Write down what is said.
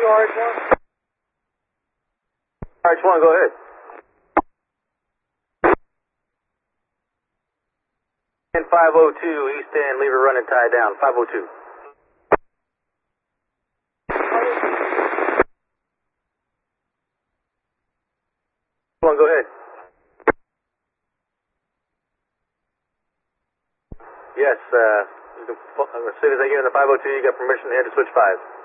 RH1, go ahead. And 502, East End, leave it running, tie down. 502. Go ahead. Yes, as soon as I get in the 502, you got permission to head to switch 5.